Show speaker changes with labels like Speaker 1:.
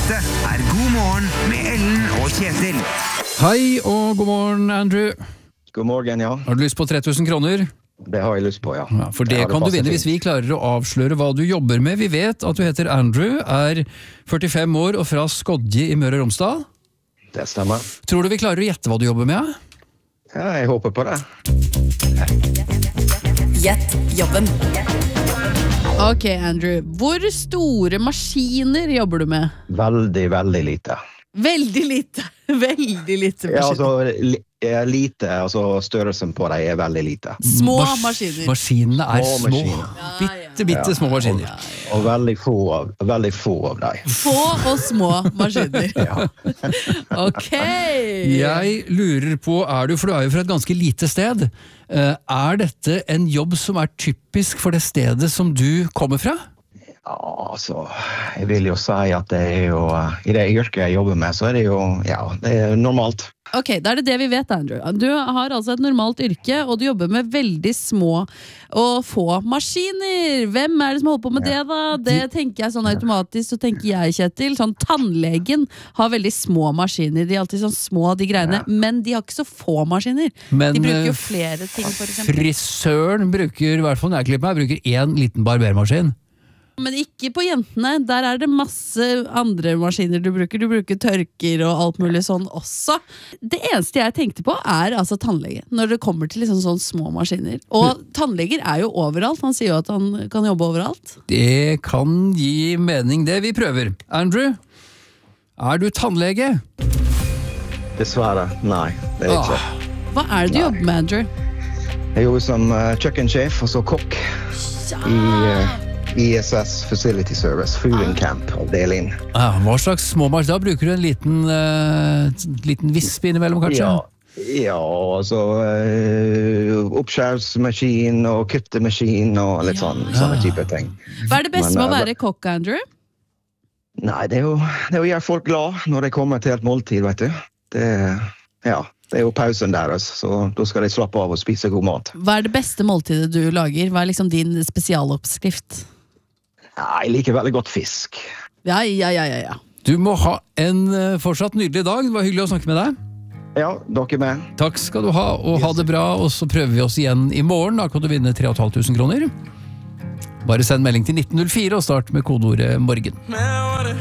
Speaker 1: Dette God morgen med Ellen og Kjetil.
Speaker 2: Hei og god morgen, Andrew.
Speaker 3: God morgen, ja.
Speaker 2: Har du lyst på 3000 kroner?
Speaker 3: Det har jeg lyst på, ja.
Speaker 2: Ja, for det kan du vinne hvis vi klarer å avsløre hva du jobber med. Vi vet at du heter Andrew, er 45 år og fra Skodje i Møre og Romsdal.
Speaker 3: Det stemmer.
Speaker 2: Tror du vi klarer å gjette hva du jobber med?
Speaker 3: Ja, jeg håper på det.
Speaker 4: Gjett jobben. Ok, Andrew. Hvor store maskiner jobber du med?
Speaker 3: Veldig, veldig lite.
Speaker 4: Veldig lite. Veldig lite
Speaker 3: Ja,
Speaker 4: maskiner.
Speaker 3: lite, altså størrelsen på dem veldig lite.
Speaker 4: Små maskiner.
Speaker 2: Maskinene er
Speaker 3: Små
Speaker 2: små.
Speaker 3: maskiner.
Speaker 2: Bitte små maskiner.
Speaker 3: Og veldig få av dem.
Speaker 4: Få og små maskiner.
Speaker 3: Ja.
Speaker 4: Ok.
Speaker 2: Jeg lurer på, for du er jo fra et ganske lite sted, er dette en jobb som er typisk for det stedet som du kommer fra?
Speaker 3: Ja, altså, jeg vil jo si at det er jo, i det yrket jeg jobber med, så er det jo, ja, det er normalt.
Speaker 4: Ok, da er det vi vet, Andrew. Du har altså et normalt yrke, og du jobber med veldig små og få maskiner. Hvem er det som holder på med det da? Det tenker jeg sånn automatisk, så tenker jeg, Kjetil. Sånn, tannlegen har veldig små maskiner. De er alltid sånn små, de greiene. Men de har ikke så få maskiner.
Speaker 2: Men,
Speaker 4: de bruker jo flere ting, for eksempel.
Speaker 2: Frisøren bruker, i hvert fall når jeg klipper meg, bruker en liten barbermaskin.
Speaker 4: Men ikke på jentene. Der er det masse andre maskiner du bruker. Du bruker tørker og alt mulig sånn også. Det eneste jeg tenkte på er altså tannlege. Når det kommer til liksom sånn små maskiner. Og tannleger er jo overalt. Han sier jo at han kan jobbe overalt.
Speaker 2: Det kan gi mening det. Vi prøver. Andrew, er du tannlege?
Speaker 3: Dessverre, nei, det er ikke.
Speaker 4: Hva er det du jobber med, Andrew?
Speaker 3: Jeg jobber som kjøkkensjef og så kokk i ISS Facility Service, Food and Camp avdeling.
Speaker 2: Hva slags småmaskiner? Da bruker du en liten visp innimellom, kanskje?
Speaker 3: Ja, altså oppskjærsmaskin og kuttemaskin og litt sånne type ting.
Speaker 4: Hva er det beste med å være kokk, Andrew?
Speaker 3: Nei, det er jo å gjøre folk glad når de kommer til et måltid, vet du. Det er jo pausen deres, så da skal de slappe av og spise god mat.
Speaker 4: Hva er det beste måltidet du lager? Hva er liksom din spesialoppskrift?
Speaker 3: Ja, jeg liker veldig godt fisk.
Speaker 4: Ja.
Speaker 2: Du må ha en fortsatt nydelig dag. Det var hyggelig å snakke med deg.
Speaker 3: Ja, dere med.
Speaker 2: Takk skal du ha, og ha det bra. Og så prøver vi oss igjen i morgen. Da kan du vinne 3.500 kroner. Bare send melding til 1904 og start med kodeordet morgen.